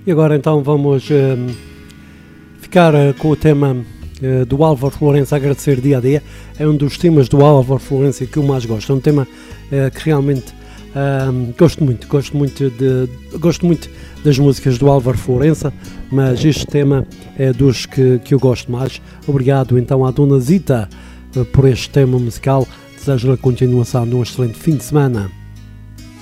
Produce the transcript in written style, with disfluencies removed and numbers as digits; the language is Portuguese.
E agora então vamos ficar com o tema do Álvaro Florença, Agradecer Dia a Dia. É um dos temas do Álvaro Florença que eu mais gosto. É um tema que realmente gosto muito das músicas do Álvaro Florença, mas este tema é dos que eu gosto mais. Obrigado então à Dona Zita por este tema musical. Desejo-lhe a continuação de um excelente fim de semana.